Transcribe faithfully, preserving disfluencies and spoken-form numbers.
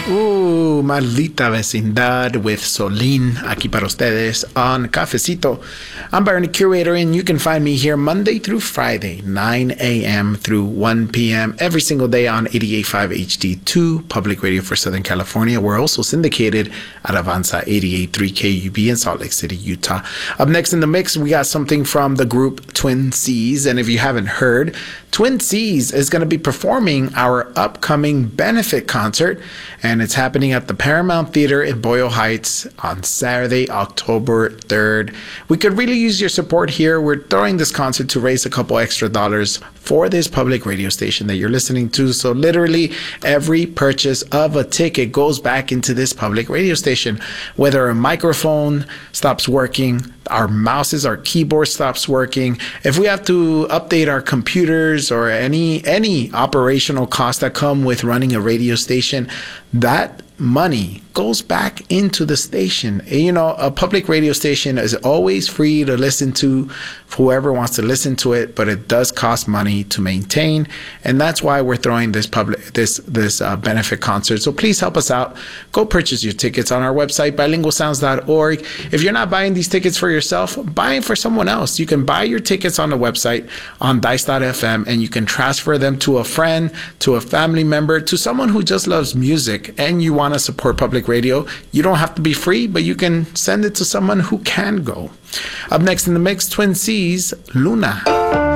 Uh, Maldita Vecindad with Solín, aquí para ustedes on Cafecito. I'm Barney Curator, and you can find me here Monday through Friday, nine a.m. through one p.m. every single day on eighty-eight point five H D two, Public Radio for Southern California. We're also syndicated at Avanza eighty-eight point three K U B in Salt Lake City, Utah. Up next in the mix, we got something from the group Twin Seas, and if you haven't heard, Twin Seas is going to be performing our upcoming benefit concert, and it's happening at the Paramount Theater in Boyle Heights on Saturday, October third. We could really use your support here. We're throwing this concert to raise a couple extra dollars for this public radio station that you're listening to. So literally every purchase of a ticket goes back into this public radio station. Whether a microphone stops working, our mouses, our keyboard stops working, if we have to update our computers or any any operational costs that come with running a radio station, that money goes back into the station. You know, a public radio station is always free to listen to whoever wants to listen to it, but it does cost money to maintain, and that's why we're throwing this public this this uh, benefit concert. So please help us out. Go purchase your tickets on our website, bilingual sounds dot org. If you're not buying these tickets for yourself, buy them for someone else. You can buy your tickets on the website on dice dot f m, and you can transfer them to a friend, to a family member, to someone who just loves music and you want to support public radio. You don't have to be free, but you can send it to someone who can go. Up next in the mix, Twin Seas, Luna.